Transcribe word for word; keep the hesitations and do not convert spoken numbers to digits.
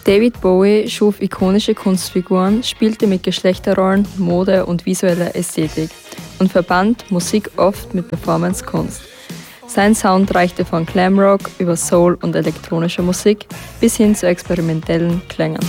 David Bowie schuf ikonische Kunstfiguren, spielte mit Geschlechterrollen, Mode und visueller Ästhetik und verband Musik oft mit Performance-Kunst. Sein Sound reichte von Glamrock über Soul und elektronischer Musik bis hin zu experimentellen Klängen.